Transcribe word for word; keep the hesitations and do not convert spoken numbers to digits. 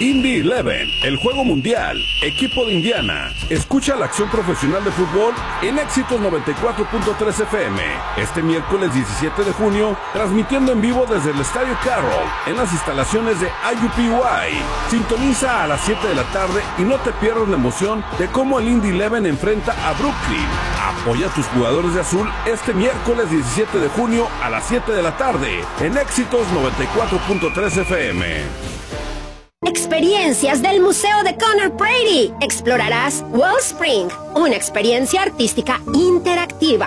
Indy Eleven, el juego mundial, equipo de Indiana. Escucha la acción profesional de fútbol en Éxitos noventa y cuatro punto tres F M. Este miércoles diecisiete de junio, transmitiendo en vivo desde el Estadio Carroll, en las instalaciones de I U P Y. Sintoniza a las siete de la tarde y no te pierdas la emoción de cómo el Indy Eleven enfrenta a Brooklyn. Apoya a tus jugadores de azul este miércoles diecisiete de junio a las siete de la tarde en Éxitos noventa y cuatro punto tres F M. Experiencias del Museo de Conor Brady. Explorarás Wellspring, una experiencia artística interactiva